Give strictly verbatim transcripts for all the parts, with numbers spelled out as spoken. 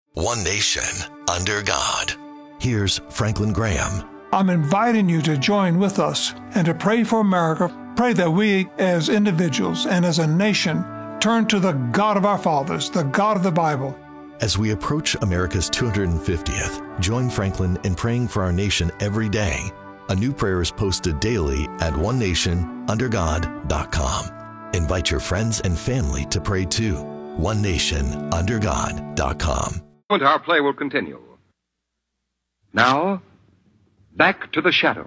One nation, under God. Here's Franklin Graham. I'm inviting you to join with us and to pray for America. Pray that we, as individuals and as a nation, turn to the God of our fathers, the God of the Bible. As we approach America's two hundred fiftieth, join Franklin in praying for our nation every day. A new prayer is posted daily at one nation under god dot com. Invite your friends and family to pray too. one nation under god dot com. Our play will continue. Now, back to the shadow.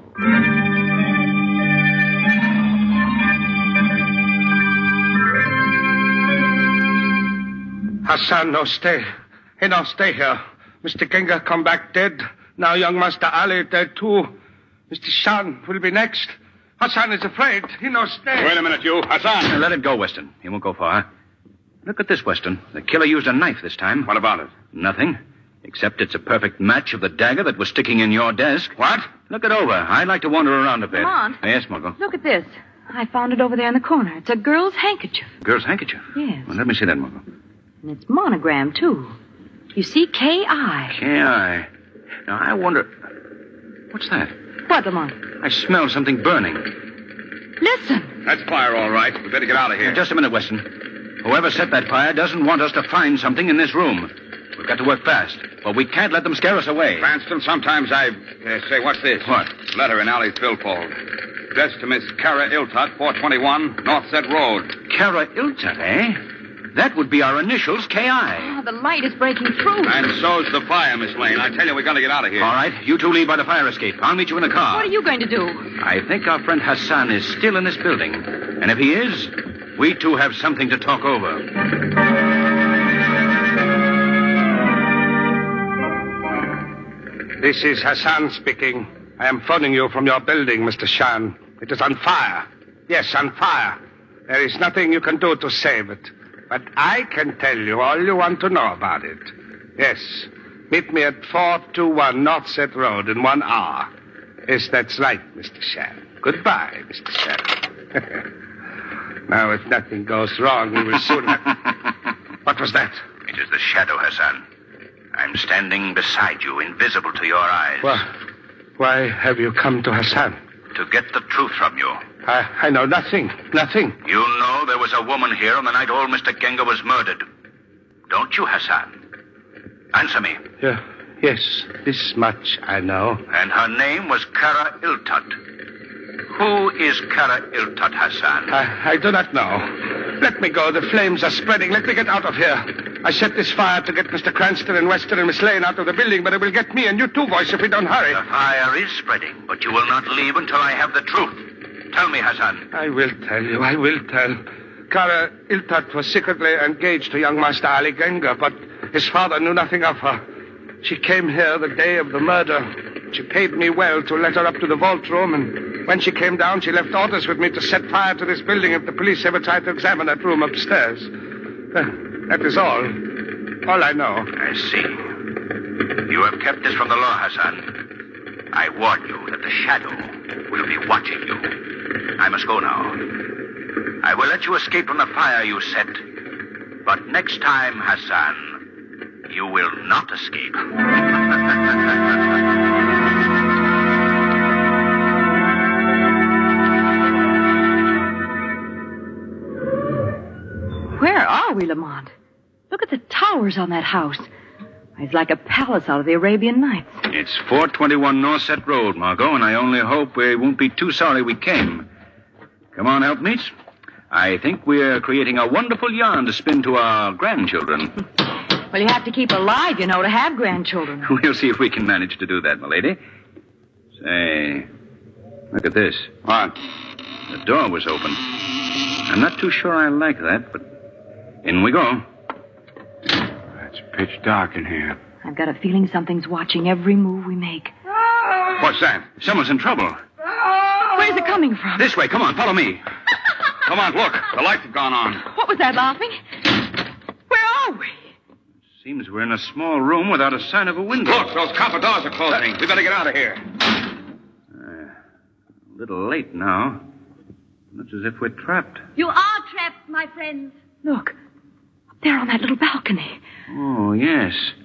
Hassan, no stay. He no stay here. Mister Genga come back dead. Now young Master Ali dead too. Mister Shan will be next. Hassan is afraid. He no stay. Wait a minute, you. Hassan. Let it go, Weston. He won't go far. Look at this, Weston. The killer used a knife this time. What about it? Nothing. Except it's a perfect match of the dagger that was sticking in your desk. What? Look it over. I'd like to wander around a bit. Lamont. Yes, Margot. Look at this. I found it over there in the corner. It's a girl's handkerchief. Girl's handkerchief? Yes. Well, let me see that, Margot. And it's monogrammed, too. You see, K I. K I. Now, I wonder... What's that? What, Lamont? I smell something burning. Listen. That's fire, all right. We better get out of here. Just a minute, Weston. Whoever set that fire doesn't want us to find something in this room. We've got to work fast, but we can't let them scare us away. Cranston, sometimes I... Uh, say, what's this? What? Letter in Ali's billfold. Addressed to Miss Kara Iltott, four twenty-one, North Set Road. Kara Iltott, eh? That would be our initials, K I. Oh, the light is breaking through. And so's the fire, Miss Lane. I tell you, we got to get out of here. All right, you two leave by the fire escape. I'll meet you in the car. What are you going to do? I think our friend Hassan is still in this building. And if he is, we two have something to talk over. This is Hassan speaking. I am phoning you from your building, Mister Shan. It is on fire. Yes, on fire. There is nothing you can do to save it. But I can tell you all you want to know about it. Yes. Meet me at four two one North Set Road in one hour. Yes, that's right, Mister Shan. Goodbye, Mister Shan. Now, if nothing goes wrong, we will soon have... What was that? It is the shadow, Hassan. I'm standing beside you, invisible to your eyes. Well, why have you come to Hassan? To get the truth from you. I, I know nothing. Nothing. You know there was a woman here on the night old Mister Genga was murdered. Don't you, Hassan? Answer me. Yeah, yes, this much I know. And her name was Kara Iltott. Who is Kara Iltott, Hassan? I, I do not know. Let me go. The flames are spreading. Let me get out of here. I set this fire to get Mister Cranston and Weston and Miss Lane out of the building, but it will get me and you too, Voice, if we don't hurry. The fire is spreading, but you will not leave until I have the truth. Tell me, Hassan. I will tell you. I will tell. Kara Iltott was secretly engaged to young Master Ali Genga, but his father knew nothing of her. She came here the day of the murder. She paid me well to let her up to the vault room, and when she came down, she left orders with me to set fire to this building if the police ever tried to examine that room upstairs. Uh, that is all. All I know. I see. You have kept this from the law, Hassan. I warn you that the shadow will be watching you. I must go now. I will let you escape from the fire you set. But next time, Hassan, you will not escape. Where are we, Lamont? Look at the towers on that house. It's like a palace out of the Arabian Nights. It's four twenty-one North Set Road, Margot, and I only hope we won't be too sorry we came. Come on, helpmeets. I think we're creating a wonderful yarn to spin to our grandchildren. Well, you have to keep alive, you know, to have grandchildren. We'll see if we can manage to do that, my lady. Say, look at this. What? The door was open. I'm not too sure I like that, but in we go. It's pitch dark in here. I've got a feeling something's watching every move we make. What's that? Someone's in trouble. Where's it coming from? This way. Come on, follow me. Come on, look. The lights have gone on. What was that laughing? Where are we? Seems we're in a small room without a sign of a window. Look, those copper doors are closing. We better get out of here. Uh, a little late now. Looks as if we're trapped. You are trapped, my friends. Look, up there on that little balcony. Oh, yes.